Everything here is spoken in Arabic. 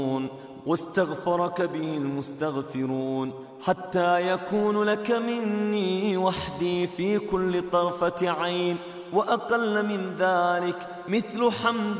واستغفرك به المستغفرون، حتى يكون لك مني وحدي في كل طرفة عين، وأقل من ذلك مثل حمد